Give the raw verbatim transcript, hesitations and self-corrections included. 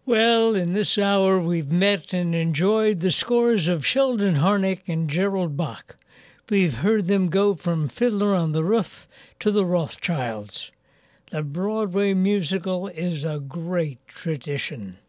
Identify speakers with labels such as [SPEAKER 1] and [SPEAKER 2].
[SPEAKER 1] Well, in this hour we've met and enjoyed the scores of Sheldon Harnick and Gerald Bach. We've heard them go from Fiddler on the Roof to the Rothschilds. The Broadway musical is a great tradition.